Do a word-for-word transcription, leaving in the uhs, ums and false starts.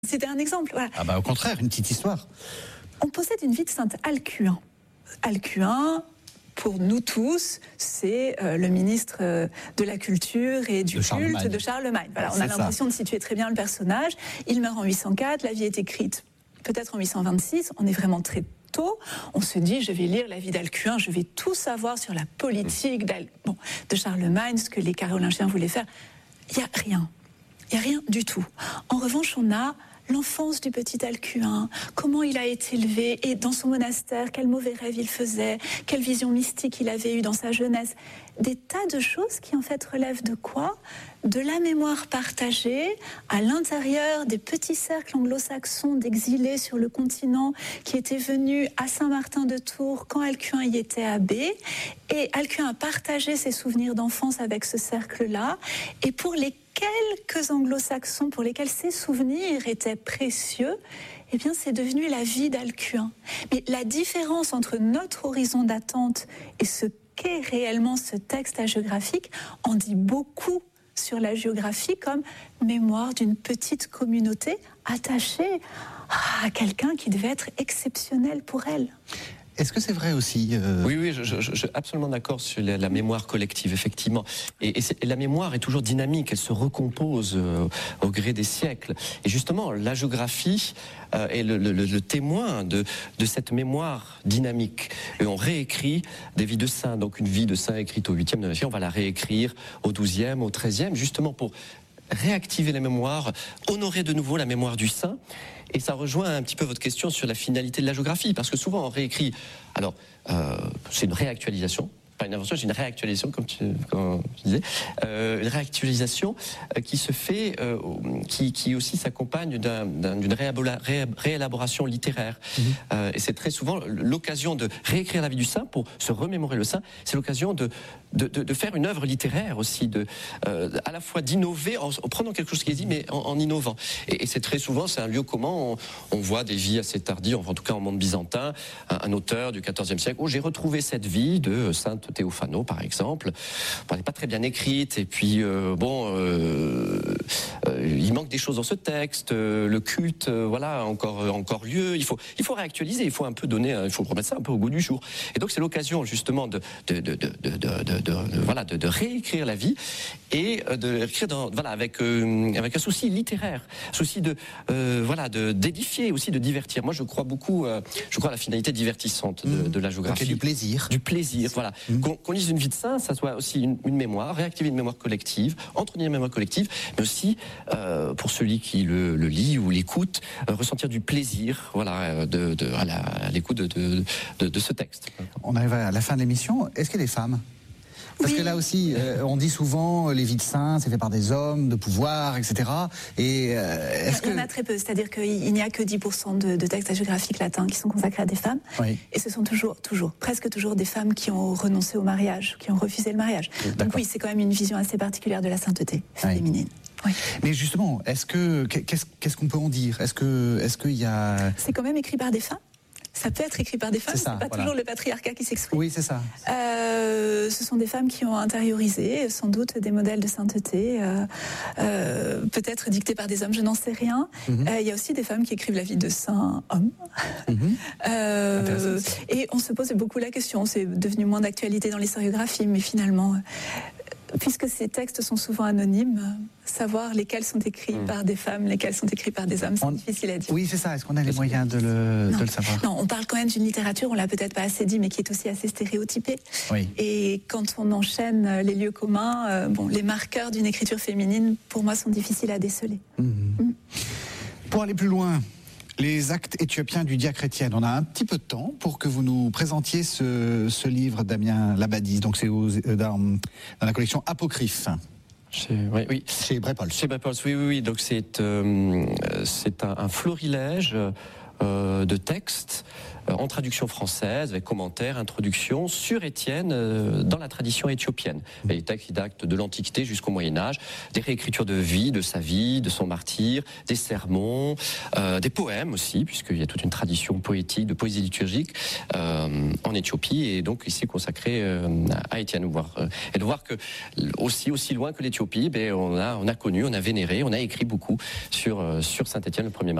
C'était un exemple. Voilà. Ah bah au contraire, une petite histoire. On possède une vie de sainte Alcuin. Alcuin, pour nous tous, c'est euh, le ministre euh, de la culture et du de culte Charlemagne. de Charlemagne. Voilà, on C'est a l'impression ça. de situer très bien le personnage. Il meurt en huit cent quatre, la vie est écrite peut-être en huit cent vingt-six. On est vraiment très tôt. On se dit, je vais lire la vie d'Alcuin, je vais tout savoir sur la politique d'Al... bon, de Charlemagne, ce que les Carolingiens voulaient faire. Il n'y a rien. Il n'y a rien du tout. En revanche, on a l'enfance du petit Alcuin, comment il a été élevé, et dans son monastère, quels mauvais rêves il faisait, quelle vision mystique il avait eue dans sa jeunesse. Des tas de choses qui en fait relèvent de quoi ? De la mémoire partagée à l'intérieur des petits cercles anglo-saxons d'exilés sur le continent qui étaient venus à Saint-Martin-de-Tours quand Alcuin y était abbé. Et Alcuin a partagé ses souvenirs d'enfance avec ce cercle-là. Et pour les quelques anglo-saxons pour lesquels ces souvenirs étaient précieux, eh bien c'est devenu la vie d'Alcuin. Mais la différence entre notre horizon d'attente et ce qu'est réellement ce texte hagiographique en dit beaucoup sur la géographie comme mémoire d'une petite communauté attachée à quelqu'un qui devait être exceptionnel pour elle. Est-ce que c'est vrai aussi euh... Oui, oui, je, je, je suis absolument d'accord sur la, la mémoire collective, effectivement. Et, et, et la mémoire est toujours dynamique, elle se recompose euh, au gré des siècles. Et justement, la géographie euh, est le, le, le témoin de, de cette mémoire dynamique. Et on réécrit des vies de saints. Donc une vie de saint écrite au huitième, neuvième siècle, on va la réécrire au douzième, au treizième, justement pour réactiver la mémoire, honorer de nouveau la mémoire du saint. Et ça rejoint un petit peu votre question sur la finalité de la géographie, parce que souvent on réécrit, alors euh, c'est une réactualisation, pas une invention, c'est une réactualisation, comme tu, comme tu disais, euh, une réactualisation euh, qui se fait, euh, qui, qui aussi s'accompagne d'un, d'un, d'une réabola, ré, réélaboration littéraire. Mmh. Euh, et c'est très souvent l'occasion de réécrire la vie du saint pour se remémorer le saint, c'est l'occasion de, de, de, de faire une œuvre littéraire aussi, de, euh, à la fois d'innover en, en prenant quelque chose qui est dit, mais en, en innovant. Et, et c'est très souvent, c'est un lieu commun, on, on voit des vies assez tardives, en tout cas en monde byzantin, un, un auteur du quatorzième siècle, où j'ai retrouvé cette vie de sainte Théophano, par exemple. Elle n'est pas très bien écrite, et puis, euh, bon, euh, euh, il manque des choses dans ce texte, euh, le culte, euh, voilà, encore, encore lieu, il faut, il faut réactualiser, il faut un peu donner, il faut remettre ça un peu au goût du jour. Et donc, c'est l'occasion, justement, de, de, de, de, de, de, de, de, voilà, de, de réécrire la vie, et de l'écrire dans, voilà, avec, euh, avec un souci littéraire, souci de, euh, voilà, de, d'édifier, aussi de divertir. Moi, je crois beaucoup, euh, je crois à la finalité divertissante de, de la géographie. Okay, du plaisir. Du plaisir, voilà. Mmh. Qu'on, qu'on lise une vie de saint, ça soit aussi une, une mémoire, réactiver une mémoire collective, entretenir une mémoire collective, mais aussi, euh, pour celui qui le, le lit ou l'écoute, euh, ressentir du plaisir, voilà, de, de, à, la, à l'écoute de, de, de, de ce texte. On arrive à la fin de l'émission. Est-ce qu'il y a des femmes ? Parce oui. que là aussi, euh, on dit souvent euh, les vies de saints, c'est fait par des hommes, de pouvoir, et cetera. Et euh, est-ce il y en a que... très peu, c'est-à-dire qu'il n'y a que dix pour cent de, de textes hagiographiques latins qui sont consacrés à des femmes. Oui. Et ce sont toujours, toujours, presque toujours des femmes qui ont renoncé au mariage, qui ont refusé le mariage. D'accord. Donc oui, c'est quand même une vision assez particulière de la sainteté féminine. Oui. Oui. Mais justement, est-ce que qu'est-ce, qu'est-ce qu'on peut en dire ? Est-ce que est-ce qu'il y a... C'est quand même écrit par des femmes. Ça peut être écrit par des femmes, c'est, ça, c'est pas voilà. toujours le patriarcat qui s'exprime. Oui, c'est ça. Euh, ce sont des femmes qui ont intériorisé, sans doute, des modèles de sainteté, euh, euh, peut-être dictés par des hommes, je n'en sais rien. Mm-hmm. Euh, il y a aussi des femmes qui écrivent la vie de saints hommes. Mm-hmm. Euh, et on se pose beaucoup la question, c'est devenu moins d'actualité dans l'historiographie, mais finalement... Puisque ces textes sont souvent anonymes, savoir lesquels sont écrits mmh. par des femmes, lesquels sont écrits par des hommes, c'est on... difficile à dire. Oui, c'est ça. Est-ce qu'on a les moyens de le, de le savoir ? Non, on parle quand même d'une littérature, on l'a peut-être pas assez dit, mais qui est aussi assez stéréotypée. Oui. Et quand on enchaîne les lieux communs, euh, bon, les marqueurs d'une écriture féminine, pour moi, sont difficiles à déceler. Mmh. Mmh. Pour aller plus loin, les actes éthiopiens du diacre Étienne. On a un petit peu de temps pour que vous nous présentiez ce, ce livre d'Amien Labadie. Donc c'est aux, dans, dans la collection Apocryphe. Chez, oui, oui. Chez Brepols. Chez Brepols, oui, oui, oui. Donc c'est, euh, c'est un, un florilège euh, de textes euh, en traduction française, avec commentaires, introductions sur Étienne euh, dans la tradition éthiopienne. Et les textes qui datent de l'Antiquité jusqu'au Moyen-Âge, des réécritures de vie, de sa vie, de son martyre, des sermons, euh, des poèmes aussi, puisqu'il y a toute une tradition poétique, de poésie liturgique euh, en Éthiopie, et donc ici consacré euh, à Étienne. Voir, euh, et de voir que aussi, aussi loin que l'Éthiopie, ben, on, a, on a connu, on a vénéré, on a écrit beaucoup sur, euh, sur Saint-Étienne le premier